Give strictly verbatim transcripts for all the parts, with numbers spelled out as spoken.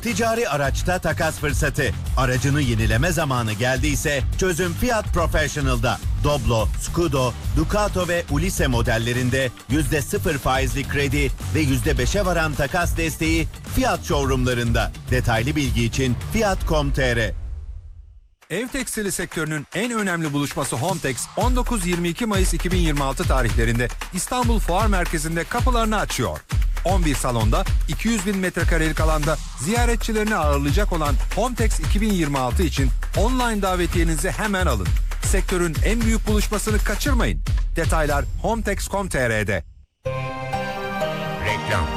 Ticari araçta takas fırsatı. Aracını yenileme zamanı geldiyse çözüm Fiat Professional'da. Doblo, Scudo, Ducato ve Ulisse modellerinde yüzde sıfır faizli kredi ve yüzde beşe varan takas desteği Fiat showroomlarında. Detaylı bilgi için fiat nokta com nokta tr. Ev tekstili sektörünün en önemli buluşması Hometex on dokuz yirmi iki Mayıs iki bin yirmi altı tarihlerinde İstanbul Fuar Merkezi'nde kapılarını açıyor. on bir salonda iki yüz bin metrekarelik alanda ziyaretçilerini ağırlayacak olan Hometex iki bin yirmi altı için online davetiyenizi hemen alın. Sektörün en büyük buluşmasını kaçırmayın. Detaylar hometex nokta com nokta tr'de. Reklam.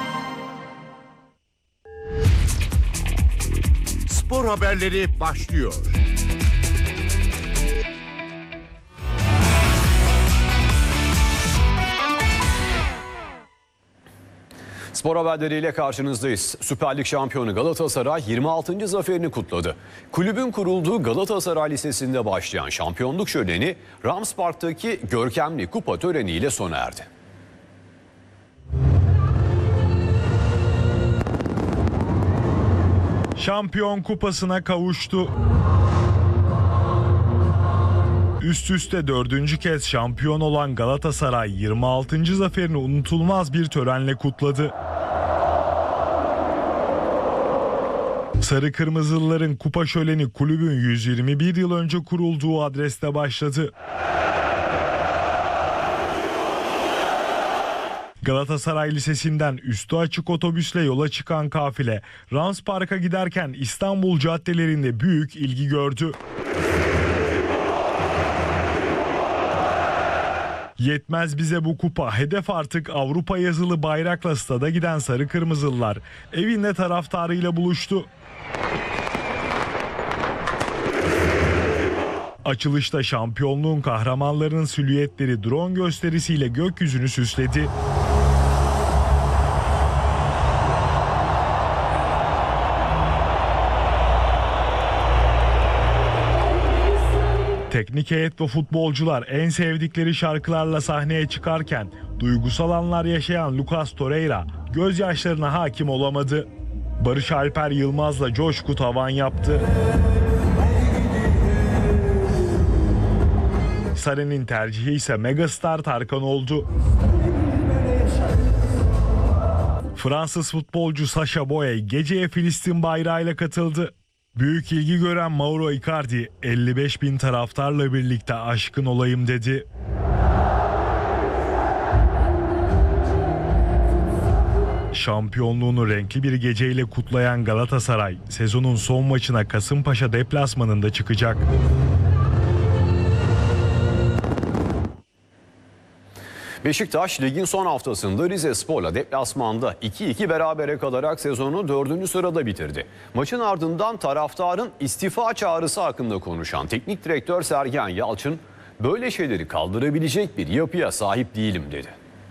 Spor haberleri başlıyor. Spor haberleriyle karşınızdayız. Süper Lig şampiyonu Galatasaray yirmi altıncı zaferini kutladı. Kulübün kurulduğu Galatasaray Lisesi'nde başlayan şampiyonluk şöleni Rams Park'taki görkemli kupa töreniyle sona erdi. Şampiyon kupasına kavuştu. Üst üste dördüncü kez şampiyon olan Galatasaray yirmi altıncı zaferini unutulmaz bir törenle kutladı. Sarı Kırmızılıların kupa şöleni kulübün yüz yirmi bir yıl önce kurulduğu adreste başladı. Galatasaray Lisesi'nden üstü açık otobüsle yola çıkan kafile Rams Park'a giderken İstanbul caddelerinde büyük ilgi gördü. Yetmez bize bu kupa, hedef artık Avrupa yazılı bayrakla stada giden Sarı Kırmızılılar evinde taraftarıyla buluştu. Açılışta şampiyonluğun kahramanlarının silüetleri drone gösterisiyle gökyüzünü süsledi. Teknik heyet ve futbolcular en sevdikleri şarkılarla sahneye çıkarken duygusal anlar yaşayan Lucas Torreira gözyaşlarına hakim olamadı. Barış Alper Yılmaz'la coşku tavan yaptı. Sarı'nın tercihi ise megastar Tarkan oldu. Fransız futbolcu Sacha Boey geceye Filistin bayrağıyla katıldı. Büyük ilgi gören Mauro Icardi elli beş bin taraftarla birlikte aşkın olayım dedi. Şampiyonluğunu renkli bir geceyle kutlayan Galatasaray sezonun son maçına Kasımpaşa deplasmanında çıkacak. Beşiktaş ligin son haftasında Rizespor'la deplasmanda iki iki berabere kalarak sezonu dördüncü sırada bitirdi. Maçın ardından taraftarın istifa çağrısı hakkında konuşan teknik direktör Sergen Yalçın, böyle şeyleri kaldırabilecek bir yapıya sahip değilim dedi.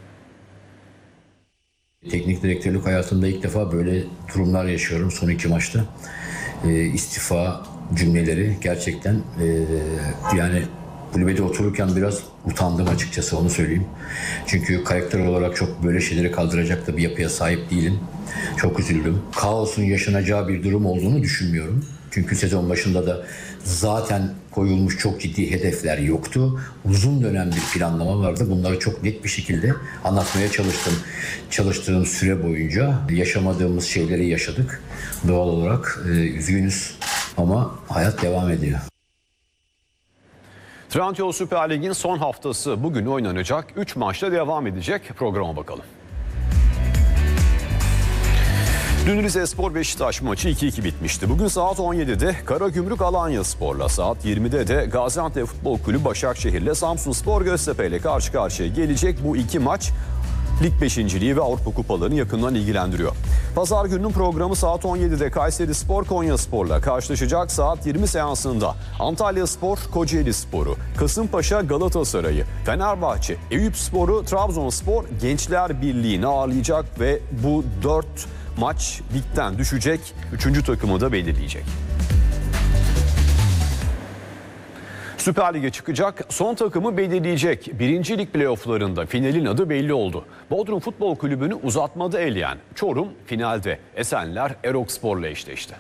Teknik direktörlük hayatımda ilk defa böyle durumlar yaşıyorum son iki maçta. E, istifa cümleleri gerçekten e, yani kulübede otururken biraz utandım açıkçası, onu söyleyeyim. Çünkü karakter olarak çok böyle şeyleri kaldıracak da bir yapıya sahip değilim. Çok üzüldüm. Kaosun yaşanacağı bir durum olduğunu düşünmüyorum. Çünkü sezon başında da zaten koyulmuş çok ciddi hedefler yoktu. Uzun dönem bir planlama vardı. Bunları çok net bir şekilde anlatmaya çalıştım. Çalıştığım süre boyunca yaşamadığımız şeyleri yaşadık. Doğal olarak e, üzgünüz ama hayat devam ediyor. Trendyol Süper Lig'in son haftası bugün oynanacak. üç maçta devam edecek. Programa bakalım. Dün Rizespor Beşiktaş maçı iki iki bitmişti. Bugün saat on yedide Karagümrük Alanyaspor'la, saat yirmide de Gaziantep Futbol Kulübü Başakşehir'le Samsunspor Göztepe ile karşı karşıya gelecek. Bu iki maç Lig beşinciliği ve Avrupa Kupalarını yakından ilgilendiriyor. Pazar gününün programı saat on yedide Kayserispor Konyaspor'la karşılaşacak. Saat yirmi seansında Antalyaspor Kocaelispor'u, Kasımpaşa Galatasaray'ı, Fenerbahçe Eyüpspor'u, Trabzonspor Gençler Birliği'ni ağırlayacak ve bu dört maç ligden düşecek, üçüncü takımı da belirleyecek. Süper Lig'e çıkacak, son takımı belirleyecek. Birinci Lig playofflarında finalin adı belli oldu. Bodrum Futbol Kulübü'nü uzatmada eleyen Çorum finalde Esenler Erokspor'la eşleşti.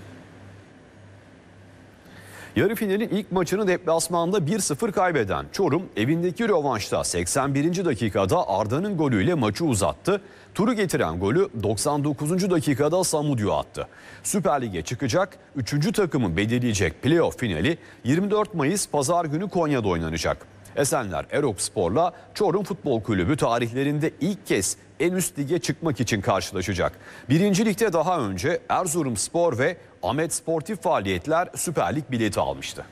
Yarı finalin ilk maçını deplasmanda bir sıfır kaybeden Çorum evindeki rövanşta seksen birinci dakikada Arda'nın golüyle maçı uzattı. Turu getiren golü doksan dokuzuncu dakikada Samudio attı. Süper Lig'e çıkacak, üçüncü takımı belirleyecek playoff finali yirmi dört Mayıs Pazar günü Konya'da oynanacak. Esenler Erokspor'la Çorum Futbol Kulübü tarihlerinde ilk kez en üst lige çıkmak için karşılaşacak. Birinci Lig'de daha önce Erzurumspor ve Ahmet Sportif Faaliyetler Süper Lig bileti almıştı.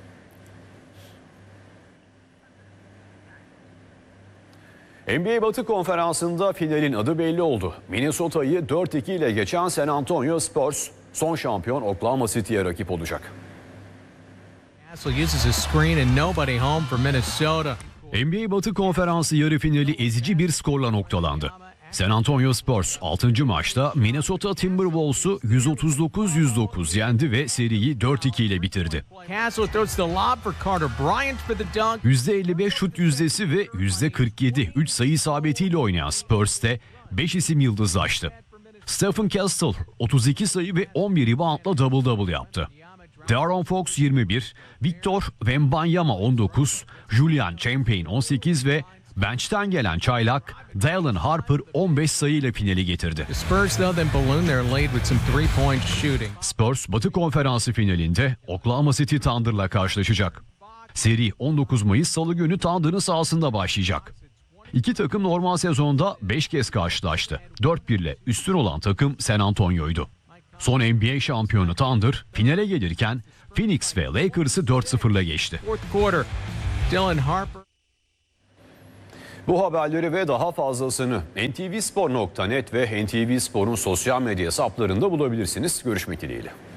N B A Batı Konferansı'nda finalin adı belli oldu. Minnesota'yı dört iki ile geçen San Antonio Spurs son şampiyon Oklahoma City'ye rakip olacak. N B A Batı Konferansı yarı finali ezici bir skorla noktalandı. San Antonio Spurs altıncı maçta Minnesota Timberwolves'u yüz otuz dokuz yüz dokuz yendi ve seriyi dört iki ile bitirdi. yüzde elli beş şut yüzdesi ve yüzde kırk yedi üç sayı isabetiyle oynayan Spurs'te beş isim yıldızlaştı. Stephen Castle otuz iki sayı ve on bir reboundla double double yaptı. De'Aaron Fox yirmi bir, Victor Wembanyama on dokuz, Julian Champagne on sekiz ve bench'ten gelen çaylak Dallin Harper on beş sayıyla finali getirdi. Spurs Batı Konferansı finalinde Oklahoma City Thunder'la karşılaşacak. Seri on dokuz Mayıs Salı günü Thunder'ın sahasında başlayacak. İki takım normal sezonda beş kez karşılaştı. dört bir ile üstün olan takım San Antonio'ydu. Son N B A şampiyonu Thunder finale gelirken Phoenix ve Lakers'ı dört sıfırla geçti. Bu haberleri ve daha fazlasını en te ve spor nokta net ve N T V Spor'un sosyal medya hesaplarında bulabilirsiniz. Görüşmek dileğiyle.